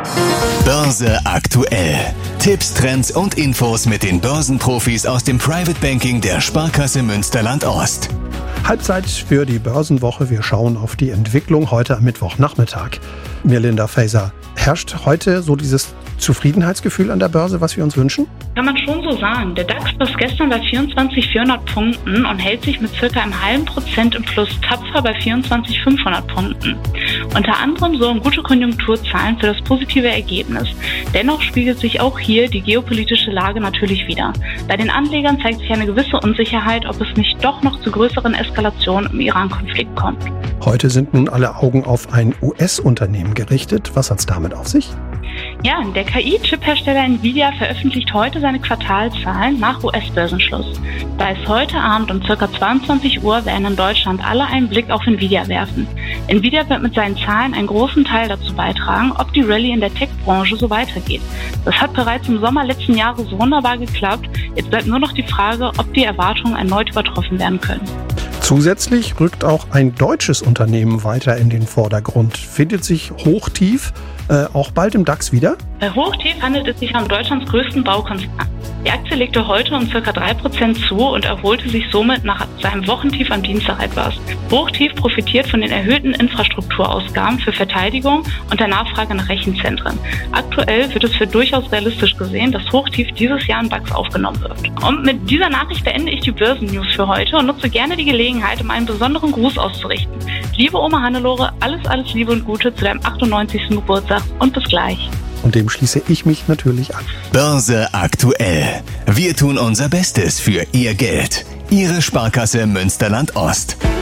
Börse aktuell. Tipps, Trends und Infos mit den Börsenprofis aus dem Private Banking der Sparkasse Münsterland-Ost. Halbzeit für die Börsenwoche. Wir schauen auf die Entwicklung heute am Mittwochnachmittag. Mirlinda Faeser, herrscht heute so dieses Zufriedenheitsgefühl an der Börse, was wir uns wünschen? Kann man schon so sagen. Der DAX war gestern bei 24.400 Punkten und hält sich mit circa einem halben Prozent im Plus tapfer bei 24.500 Punkten. Unter anderem sorgen gute Konjunkturzahlen für das positive Ergebnis. Dennoch spiegelt sich auch hier die geopolitische Lage natürlich wider. Bei den Anlegern zeigt sich eine gewisse Unsicherheit, ob es nicht doch noch zu größeren Eskalationen im Iran-Konflikt kommt. Heute sind nun alle Augen auf ein US-Unternehmen gerichtet. Was hat es damit auf sich? Ja, der KI-Chip-Hersteller Nvidia veröffentlicht heute seine Quartalzahlen nach US-Börsenschluss. Da es heute Abend um ca. 22 Uhr werden in Deutschland alle einen Blick auf Nvidia werfen. Nvidia wird mit seinen Zahlen einen großen Teil dazu beitragen, ob die Rallye in der Tech-Branche so weitergeht. Das hat bereits im Sommer letzten Jahres so wunderbar geklappt. Jetzt bleibt nur noch die Frage, ob die Erwartungen erneut übertroffen werden können. Zusätzlich rückt auch ein deutsches Unternehmen weiter in den Vordergrund. Findet sich Hochtief auch bald im DAX wieder? Bei Hochtief handelt es sich um Deutschlands größten Baukonzern. Die Aktie legte heute um ca. 3% zu und erholte sich somit nach seinem Wochentief am Dienstag etwas. Hochtief profitiert von den erhöhten Infrastrukturausgaben für Verteidigung und der Nachfrage nach Rechenzentren. Aktuell wird es für durchaus realistisch gesehen, dass Hochtief dieses Jahr in DAX aufgenommen wird. Und mit dieser Nachricht beende ich die Börsennews für heute und nutze gerne die Gelegenheit, um einen besonderen Gruß auszurichten. Liebe Oma Hannelore, alles Liebe und Gute zu deinem 98. Geburtstag und bis gleich. Und dem schließe ich mich natürlich an. Börse aktuell. Wir tun unser Bestes für Ihr Geld. Ihre Sparkasse Münsterland-Ost.